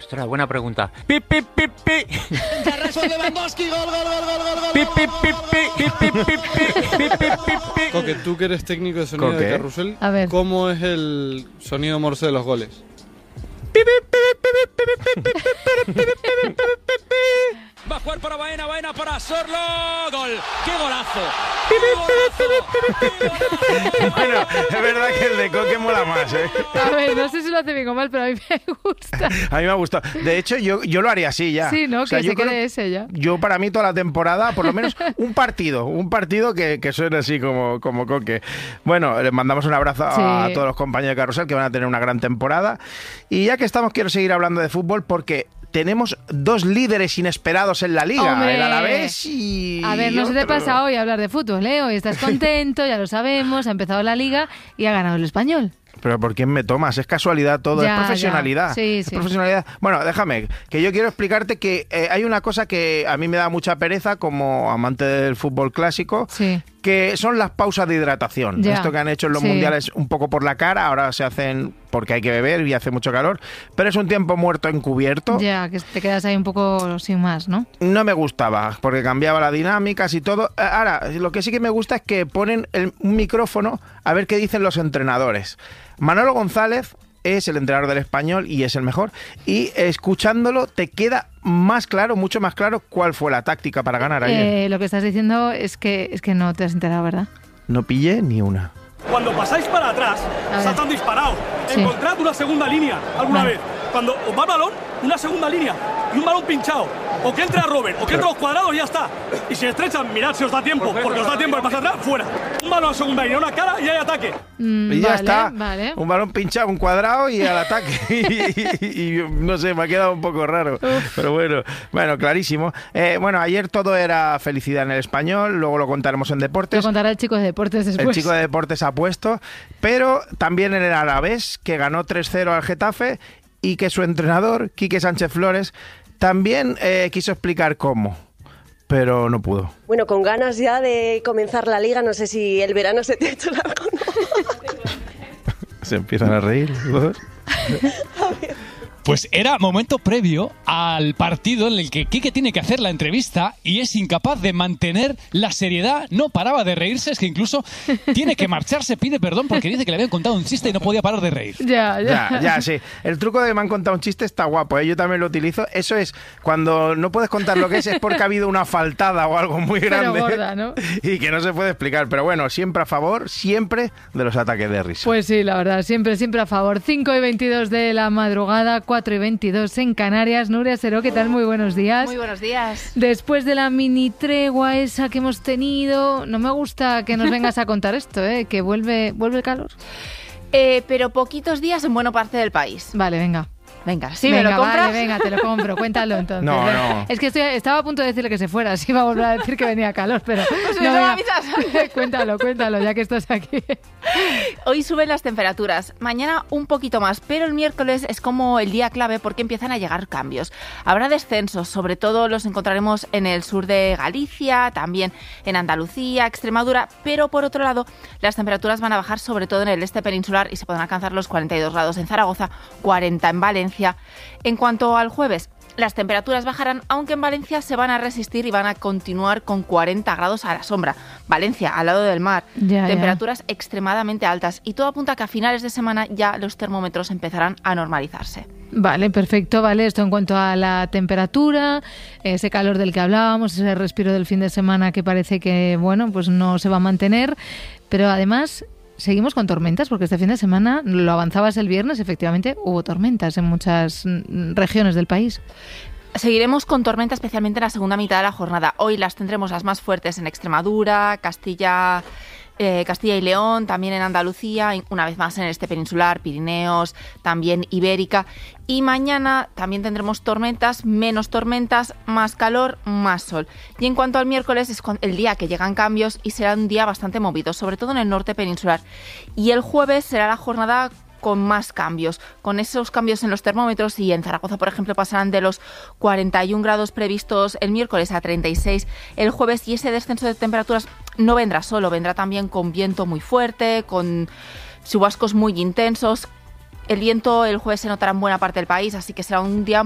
Ostras, buena pregunta. ¡Pi, pi, pi, pi! Lewandowski, gol. ¡Pi, pi, pi, pi! ¡Pi, pi, pi, pi! ¡Pi, pi, pi, pi! Coque, tú que eres técnico de sonido de carrusel, A ver. ¿cómo es el sonido morse de los goles? Va a jugar para Baena para Sorlo. ¡Gol! ¡Qué golazo! Bueno, es verdad que el de Coque mola más, ¿eh? A ver, no sé si lo hace bien o mal, pero a mí me gusta. A mí me ha gustado. De hecho, yo lo haría así ya. Sí, ¿no? O sea, Que yo se creo- quede ese ya. Yo para mí toda la temporada, por lo menos un partido que suene así como Coque. Bueno, les mandamos un abrazo a Sí. todos los compañeros de Carrusel que van a tener una gran temporada. Y ya que estamos, quiero seguir hablando de fútbol porque tenemos dos líderes inesperados en la liga, ¡Hombre! el Alavés y A ver, no se te otro. pasa hoy hablar de fútbol, ¿eh? Hoy estás contento, ya lo sabemos, ha empezado la liga y ha ganado el Español. Pero ¿por quién me tomas? Es casualidad todo, Ya, es profesionalidad. ya. Sí, es sí. profesionalidad. Bueno, déjame, que yo quiero explicarte que hay una cosa que a mí me da mucha pereza como amante del fútbol clásico, Sí. que son las pausas de hidratación. Ya. Esto que han hecho en los Sí. mundiales un poco por la cara, ahora se hacen porque hay que beber y hace mucho calor, pero es un tiempo muerto encubierto. Ya, que te quedas ahí un poco sin más, ¿no? No me gustaba, porque cambiaba las dinámicas y todo. Ahora, lo que sí que me gusta es que ponen un micrófono a ver qué dicen los entrenadores. Manolo González es el entrenador del Español y es el mejor. Y escuchándolo te queda más claro, mucho más claro, cuál fue la táctica para ganar ayer. Lo que estás diciendo es que no te has enterado, ¿verdad? No pillé ni una. Cuando pasáis para atrás, A ver. saltan disparados. Sí. Encontrad una segunda línea alguna Vale. vez. Cuando os va el balón, una segunda línea y un balón pinchado. O que entre a Robert, o que entre a los cuadrados y ya está. Y si estrechan, mirad si os da tiempo, porque os da tiempo de pasar atrás, fuera. Un balón a segunda línea, una cara y hay ataque. Y ya Vale, está. Vale. Un balón pinchado, un cuadrado y al ataque. y no sé, me ha quedado un poco raro. Pero bueno, clarísimo. Bueno, ayer todo era felicidad en el Español, luego lo contaremos en Te deportes. contará el chico de deportes después. El chico de deportes ha puesto, pero también en el Alavés, que ganó 3-0 al Getafe y que su entrenador, Quique Sánchez Flores, también quiso explicar cómo, pero no pudo. Bueno, con ganas ya de comenzar la liga, no sé si el verano se te ha hecho largo o no. Se empiezan a reír los dos. Pues era momento previo al partido en el que Quique tiene que hacer la entrevista y es incapaz de mantener la seriedad. No paraba de reírse, es que incluso tiene que marcharse, pide perdón porque dice que le habían contado un chiste y no podía parar de reír. Ya, sí. El truco de me han contado un chiste está guapo, ¿eh? Yo también lo utilizo. Eso es, cuando no puedes contar lo que es porque ha habido una faltada o algo muy Pero grande. gorda, ¿no? Y que no se puede explicar. Pero bueno, siempre a favor, siempre de los ataques de risa. Pues sí, la verdad, siempre a favor. 5:22 de la madrugada, 4:22 en Canarias. Nuria Seró, ¿qué tal? Muy buenos días. Muy buenos días. Después de la mini tregua esa que hemos tenido, no me gusta que nos vengas a contar esto, que vuelve el calor. Pero poquitos días en buena parte del país. Vale, venga. Venga, ¿sí Venga, me lo compras? Vale, venga, te lo compro. Cuéntalo entonces. No, Venga. no. Es que estaba a punto de decirle que se fuera, así iba a volver a decir que venía calor, pero... Pues no, me venga. avisas. Cuéntalo, ya que estás aquí. Hoy suben las temperaturas, mañana un poquito más, pero el miércoles es como el día clave porque empiezan a llegar cambios. Habrá descensos, sobre todo los encontraremos en el sur de Galicia, también en Andalucía, Extremadura, pero por otro lado las temperaturas van a bajar sobre todo en el este peninsular y se podrán alcanzar los 42 grados en Zaragoza, 40 en Valencia. En cuanto al jueves, las temperaturas bajarán, aunque en Valencia se van a resistir y van a continuar con 40 grados a la sombra. Valencia, al lado del mar, Ya. temperaturas extremadamente altas y todo apunta a que a finales de semana ya los termómetros empezarán a normalizarse. Vale, perfecto, vale. Esto en cuanto a la temperatura, ese calor del que hablábamos, ese respiro del fin de semana que parece que, bueno, pues no se va a mantener, pero además... Seguimos con tormentas porque este fin de semana, lo avanzabas el viernes, efectivamente hubo tormentas en muchas regiones del país. Seguiremos con tormenta especialmente en la segunda mitad de la jornada. Hoy las tendremos las más fuertes en Extremadura, Castilla y León, también en Andalucía, una vez más en el este peninsular, Pirineos, también Ibérica. Y mañana también tendremos tormentas, menos tormentas, más calor, más sol. Y en cuanto al miércoles es el día que llegan cambios y será un día bastante movido, sobre todo en el norte peninsular. Y el jueves será la jornada con más cambios, con esos cambios en los termómetros y en Zaragoza, por ejemplo, pasarán de los 41 grados previstos el miércoles a 36 el jueves y ese descenso de temperaturas no vendrá solo, vendrá también con viento muy fuerte, con chubascos muy intensos. El viento el jueves se notará en buena parte del país, así que será un día